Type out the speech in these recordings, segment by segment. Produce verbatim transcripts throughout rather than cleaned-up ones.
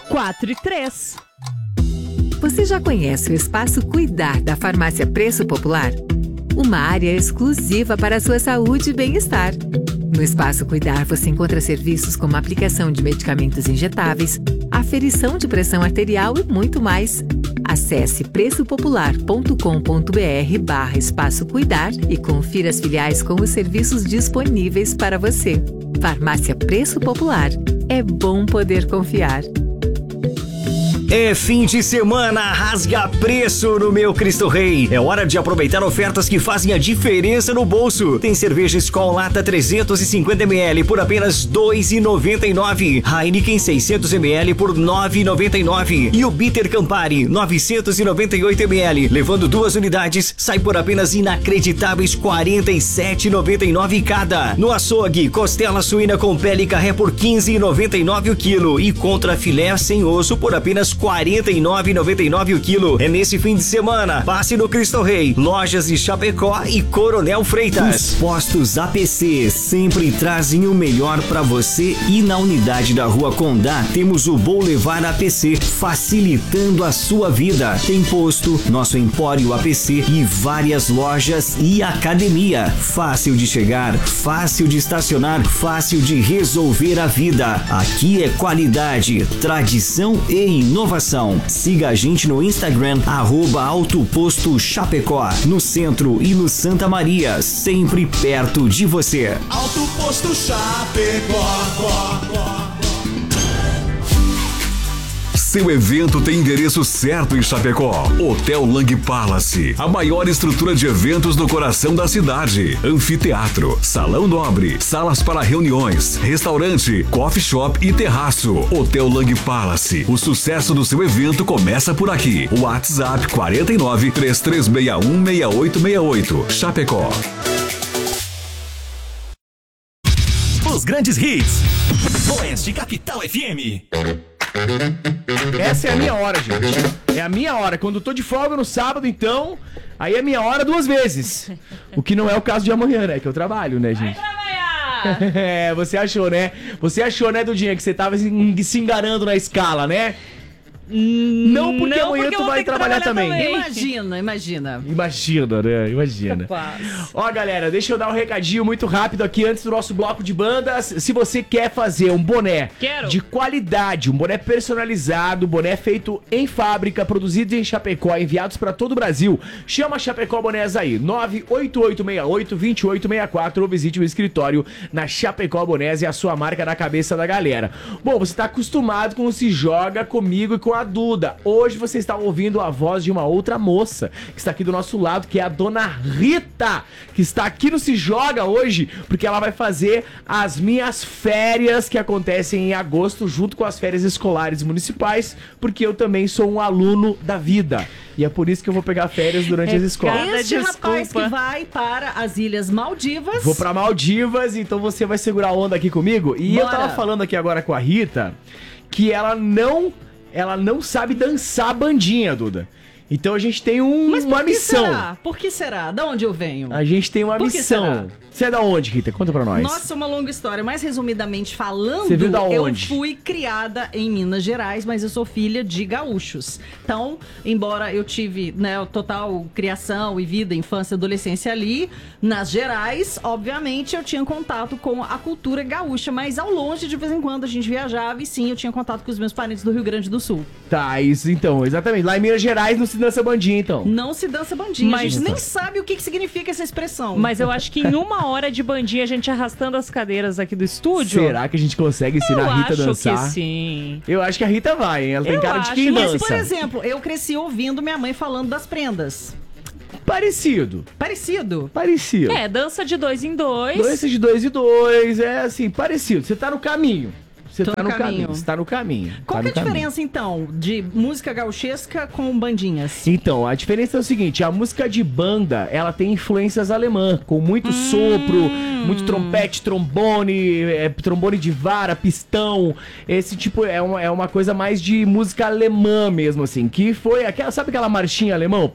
quatro e três. Você já conhece o Espaço Cuidar da Farmácia Preço Popular? Uma área exclusiva para a sua saúde e bem-estar. No Espaço Cuidar você encontra serviços como aplicação de medicamentos injetáveis, aferição de pressão arterial e muito mais. Acesse preçopopular.com.br barra Espaço Cuidar e confira as filiais com os serviços disponíveis para você. Farmácia Preço Popular. É bom poder confiar. É fim de semana, rasga preço no meu Cristo Rei. É hora de aproveitar ofertas que fazem a diferença no bolso. Tem cerveja Skol Lata trezentos e cinquenta mililitros por apenas dois reais e noventa e nove centavos. Heineken seiscentos mililitros por nove reais e noventa e nove centavos. E o Bitter Campari novecentos e noventa e oito mililitros, levando duas unidades, sai por apenas inacreditáveis quarenta e sete reais e noventa e nove centavos cada. No açougue, costela suína com pele carré por quinze reais e noventa e nove centavos o quilo e contra filé sem osso por apenas quarenta e nove reais e noventa e nove centavos o quilo. É nesse fim de semana. Passe no Cristo Rei, lojas de Chapecó e Coronel Freitas. Os postos A P C sempre trazem o melhor para você e na unidade da Rua Condá temos o Boulevard A P C, facilitando a sua vida. Tem posto, nosso Empório A P C e várias lojas e academia. Fácil de chegar, fácil de estacionar, fácil de resolver a vida. Aqui é qualidade, tradição e inovação. Siga a gente no Instagram, arroba Alto Posto Chapecó, no centro e no Santa Maria, sempre perto de você. Alto Posto Chapecó. Seu evento tem endereço certo em Chapecó. Hotel Lang Palace, a maior estrutura de eventos no coração da cidade. Anfiteatro, salão nobre, salas para reuniões, restaurante, coffee shop e terraço. Hotel Lang Palace, o sucesso do seu evento começa por aqui. WhatsApp quarenta e nove, três três seis um, seis oito seis oito. Chapecó. Os grandes hits. Oeste Capital F M. Essa é a minha hora, gente. É a minha hora. Quando eu tô de folga no sábado, então, aí é minha hora duas vezes. O que não é o caso de amanhã, né? Que eu trabalho, né, gente? Vai trabalhar! É, você achou, né? Você achou, né, Dudinha, que você tava se, se enganando na escala, né? Não, porque Não, amanhã porque tu vai trabalhar, trabalhar também. também. Imagina, imagina. Imagina, né? Imagina. Capaz. Ó, galera, deixa eu dar um recadinho muito rápido aqui antes do nosso bloco de bandas. Se você quer fazer um boné Quero. de qualidade, um boné personalizado, boné feito em fábrica, produzido em Chapecó, enviados pra todo o Brasil, chama a Chapecó Bonés aí, nove oito oito seis oito, dois oito seis quatro, ou visite o escritório na Chapecó Bonés e a sua marca na cabeça da galera. Bom, você tá acostumado com o Se Joga comigo e com a Duda. Hoje você está ouvindo a voz de uma outra moça que está aqui do nosso lado, que é a Dona Rita, que está aqui no Se Joga hoje, porque ela vai fazer as minhas férias que acontecem em agosto, junto com as férias escolares municipais, porque eu também sou um aluno da vida. E é por isso que eu vou pegar férias durante É as escolas. Este desculpa. rapaz que vai para as Ilhas Maldivas. Vou pra Maldivas, então você vai segurar a onda aqui comigo. E eu Bora. tava falando aqui agora com a Rita que ela não... Ela não sabe dançar bandinha, Duda. Então a gente tem um, Mas por uma que missão. será? Por que será? Da onde eu venho? A gente tem uma Por que missão. será? Você é da onde, Rita? Conta pra nós. Nossa, uma longa história. Mais resumidamente falando, Você veio da eu onde? fui criada em Minas Gerais, mas eu sou filha de gaúchos. Então, embora eu tive, né, total criação e vida, infância, adolescência ali, nas Gerais, obviamente eu tinha contato com a cultura gaúcha, mas ao longe, de vez em quando, a gente viajava e sim, eu tinha contato com os meus parentes do Rio Grande do Sul. Tá, isso então, exatamente. Lá em Minas Gerais não se dança bandinha, então. Não se dança bandinha, Mas- a gente nem sabe o que, que significa essa expressão. Mas eu acho que em uma hora de bandinha, a gente arrastando as cadeiras aqui do estúdio... Será que a gente consegue ensinar eu a Rita a acho dançar? que sim. Eu acho que a Rita vai, hein? Ela tem Eu cara de acho, quem mas, dança. Por exemplo, eu cresci ouvindo minha mãe falando das prendas. Parecido. Parecido. Parecido. É, dança de dois em dois. Dois de dois e dois, é assim, parecido. Você tá no caminho. Você Tô tá no no caminho. caminho. Você tá no caminho. Qual tá que é no a caminho. diferença, então, de música gauchesca com bandinhas? Então, a diferença é o seguinte, a música de banda, ela tem influências alemã, com muito sopro, muito trompete, trombone, é, trombone de vara, pistão, esse tipo, é uma, é uma coisa mais de música alemã mesmo, assim, que foi, aquela, sabe aquela marchinha alemã?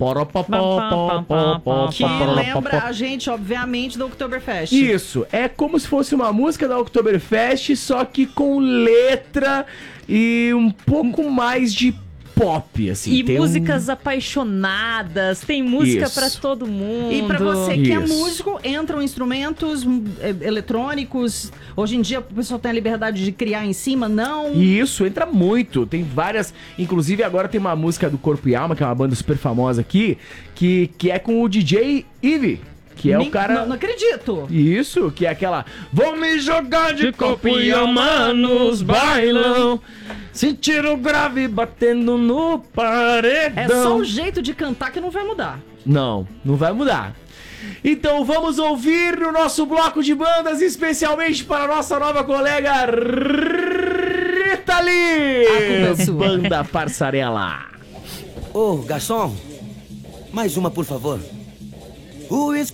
Que lembra a gente, obviamente, do Oktoberfest. Isso, é como se fosse uma música da Oktoberfest, só que com letra e um pouco mais de pop, assim. E tem músicas um... apaixonadas, tem música Isso. pra todo mundo. E pra você que é Isso. músico, entram instrumentos hum, é, eletrônicos. Hoje em dia o pessoal tem a liberdade de criar em cima, não? Isso, entra muito. Tem várias. Inclusive, agora tem uma música do Corpo e Alma, que é uma banda super famosa aqui, que, que é com o D J Eve. Que é Nem- o cara. Não, não acredito. Isso, que é aquela. Vou me jogar de copo e alma nos bailão. Sentir o grave batendo no paredão. É só o jeito de cantar que não vai mudar. Não, não vai mudar. Então vamos ouvir no nosso bloco de bandas, especialmente para a nossa nova colega Rita A culpa é Lee. sua. Banda Passarela. Ô, garçom, mais uma, por favor. O